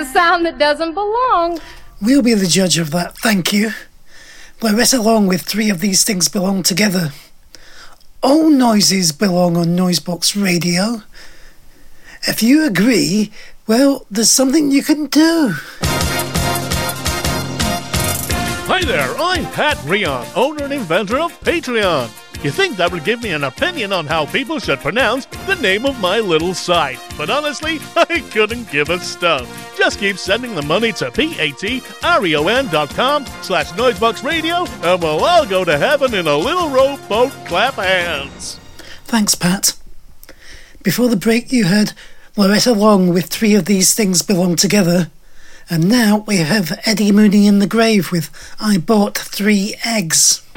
a sound that doesn't belong. We'll be the judge of that, thank you. Let along with three of these things belong together. All noises belong on Noisebox Radio. If you agree, well, there's something you can do. Hi there, I'm Pat Rion, owner and inventor of Patreon. You think that would give me an opinion on how people should pronounce the name of my little site, but honestly, I couldn't give a stuff. Just keep sending the money to patreon.com/Noisebox Radio, and we'll all go to heaven in a little rowboat clap hands. Thanks, Pat. Before the break, you heard Loretta Long with Three of These Things Belong Together. And now we have Eddie Mooney in the Grave with I Bought 3 Eggs.